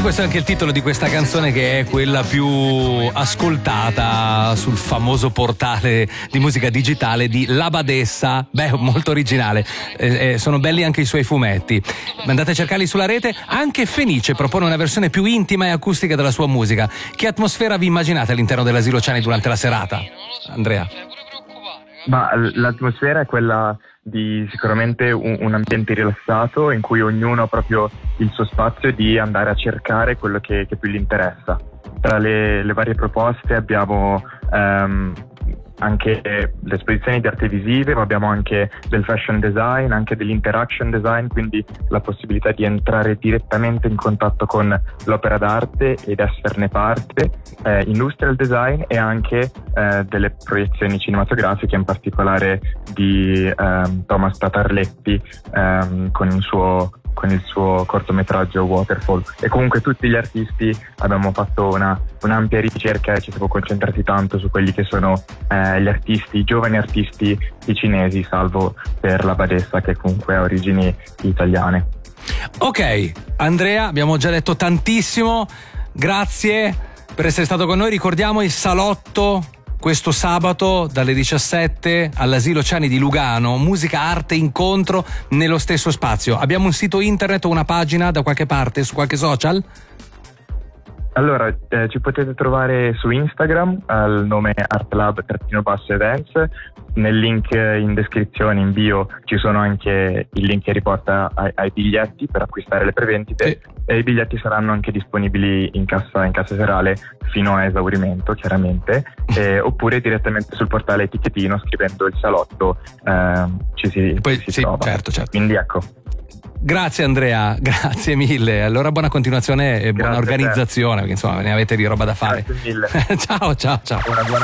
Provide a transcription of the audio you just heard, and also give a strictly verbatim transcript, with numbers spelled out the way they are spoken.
E questo è anche il titolo di questa canzone, che è quella più ascoltata sul famoso portale di musica digitale di La Badessa. Beh, molto originale, eh, eh, sono belli anche i suoi fumetti, andate a cercarli sulla rete. Anche Fenice propone una versione più intima e acustica della sua musica. Che atmosfera vi immaginate all'interno dell'Asilo Ciani durante la serata, Andrea? Ma l'atmosfera è quella di sicuramente un, un ambiente rilassato in cui ognuno ha proprio il suo spazio di andare a cercare quello che, che più gli interessa. Tra le, le varie proposte abbiamo um, anche le esposizioni di arte visive, ma abbiamo anche del fashion design, anche dell'interaction design, quindi la possibilità di entrare direttamente in contatto con l'opera d'arte ed esserne parte, eh, industrial design e anche eh, delle proiezioni cinematografiche, in particolare di ehm, Thomas Tatarletti ehm, con il suo con il suo cortometraggio Waterfall. E comunque tutti gli artisti abbiamo fatto una un'ampia ricerca e ci siamo concentrati tanto su quelli che sono eh, gli artisti, i giovani artisti ticinesi, salvo per La Badessa, che comunque ha origini italiane. Ok, Andrea, abbiamo già detto tantissimo, grazie per essere stato con noi. Ricordiamo il salotto questo sabato dalle diciassette all'Asilo Ciani di Lugano, musica, arte, incontro nello stesso spazio. Abbiamo un sito internet o una pagina da qualche parte, su qualche social? Allora, eh, ci potete trovare su Instagram al nome artlab-events. Nel link in descrizione, in bio, ci sono anche il link che riporta ai, ai biglietti per acquistare le prevendite, sì. E i biglietti saranno anche disponibili in cassa, in cassa serale fino a esaurimento, chiaramente, eh, oppure direttamente sul portale Ticchettino scrivendo il salotto, eh, ci si, poi, ci si sì, trova. Certo, certo. Quindi ecco. Grazie Andrea, grazie mille. Allora buona continuazione e buona Grazie organizzazione, perché insomma ne avete di roba da fare. Grazie mille. Ciao, ciao, ciao. Una buona